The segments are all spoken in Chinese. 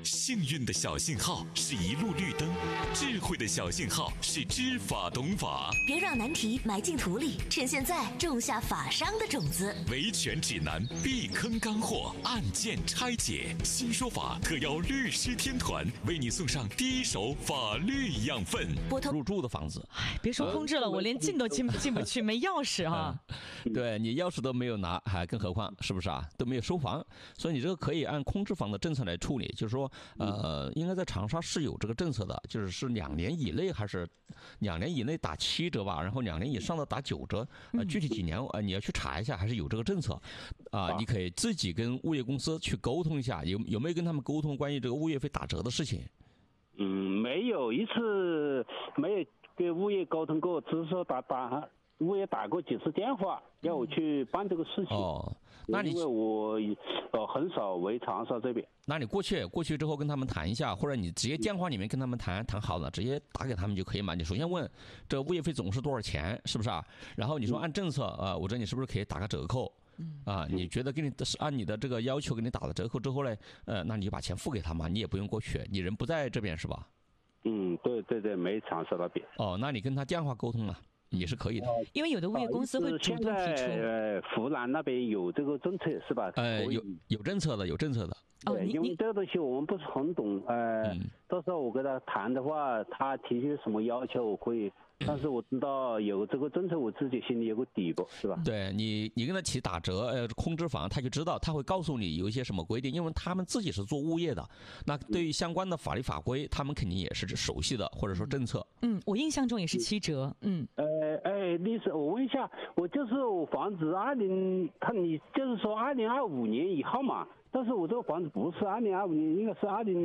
幸运的小信号是一路绿灯，智慧的小信号是知法懂法。 别让难题埋进土里，趁现在种下法商的种子。 维权指南，避坑干货，案件拆解。新说法特邀律师天团为你送上第一手法律养分。 入住的房子， 别说空置了，我连进都进不去，没钥匙哈。 对，你钥匙都没有拿，还更何况是不是啊？都没有收房，所以你这个可以按空置房的政策来处理。就是说，应该在长沙是有这个政策的，是2年以内还是2年以内打7折吧，然后2年以上的打9折。具体几年你要去查一下，还是有这个政策啊。你可以自己跟物业公司去沟通一下，有没有跟他们沟通关于这个物业费打折的事情？ 没有一次没有跟物业沟通过，只是说物业打过几次电话，要我去办这个事情。 那你因为我很少回长沙这边。 那你过去之后跟他们谈一下，或者你直接电话里面跟他们谈好了，直接打给他们就可以嘛。你首先问这物业费总是多少钱，是不是啊？然后你说按政策我这你是不是可以打个折扣？你觉得给你按你的这个要求给你打了折扣之后呢，那你就把钱付给他嘛，你也不用过去，你人不在这边是吧？ 对，没长沙那边。 那你跟他电话沟通了。也是可以的， 因为有的物业公司会主动提出。 湖南那边有这个政策是吧？ 有政策的。 因为这个东西我们不是很懂，到时候我跟他谈的话，他提出什么要求我可以，但是我知道有这个政策，我自己心里有个底吧，是吧？ 对你跟他提打折，空置房，他就知道，他会告诉你有一些什么规定，因为他们自己是做物业的，那对于相关的法律法规，他们肯定也是熟悉的，或者说政策。 我印象中也是7折。 律师，我问一下，我房子你就是说2025年以后嘛？但是我这个房子不是2025年，应该是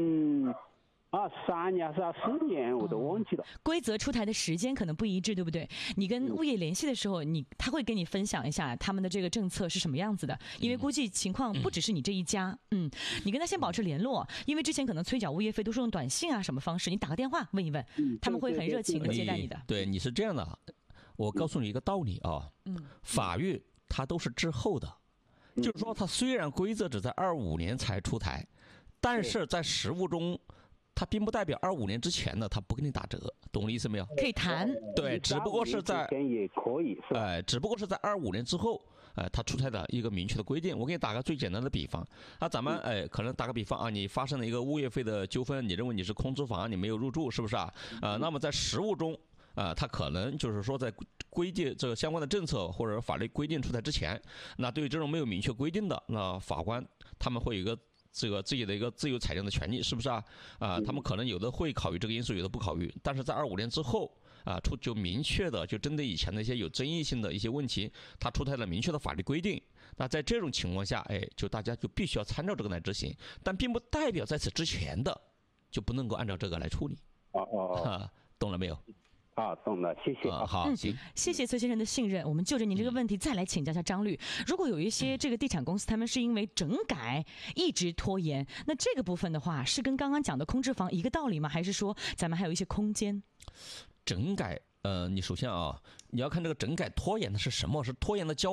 2023年还是24年，我都忘记了。 规则出台的时间可能不一致，对不对？你跟物业联系的时候，他会跟你分享一下他们的这个政策是什么样子的，因为估计情况不只是你这一家。你跟他先保持联络，因为之前可能催缴物业费都是用短信什么方式，你打个电话问一问，他们会很热情的接待你的。 对，你是这样的，我告诉你一个道理啊，法律它都是滞后的，就是说它虽然规则只在25年才出台，但是在实务中，它并不代表25年之前的它不给你打折，懂我意思没有？ 可以谈。 对，只不过是在也可以， 只不过是在25年之后，它出台的一个明确的规定。我给你打个最简单的比方，咱们可能打个比方啊，你发生了一个物业费的纠纷，你认为你是空置房，你没有入住，是不是啊？那么在实务中，它可能就是说在规定这个相关的政策或者法律规定出台之前，那对于这种没有明确规定的，那法官他们会有一个这个自己的一个自由裁量的权利，是不是啊？他们可能有的会考虑这个因素，有的不考虑。但是在25年之后就明确的就针对以前的一些有争议性的一些问题，它出台了明确的法律规定。那在这种情况下，就大家就必须要参照这个来执行，但并不代表在此之前的就不能够按照这个来处理。懂了没有？ 懂了，谢谢。 好，行， 谢谢崔先生的信任。我们就着您这个问题再来请教一下张律。如果有一些这个地产公司，他们是因为整改一直拖延，那这个部分的话，是跟刚刚讲的空置房一个道理吗？还是说咱们还有一些空间？ 整改，你首先你要看这个整改拖延的是什么？是拖延的交